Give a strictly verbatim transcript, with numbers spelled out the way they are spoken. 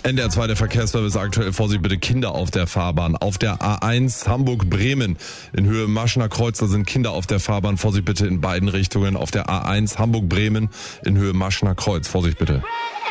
N D R zwei, der Verkehrsservice aktuell. Vorsicht bitte, Kinder auf der Fahrbahn. Auf der A eins Hamburg-Bremen in Höhe Maschener Kreuz, da sind Kinder auf der Fahrbahn. Vorsicht bitte in beiden Richtungen. Auf der A eins Hamburg-Bremen in Höhe Maschener Kreuz. Vorsicht bitte.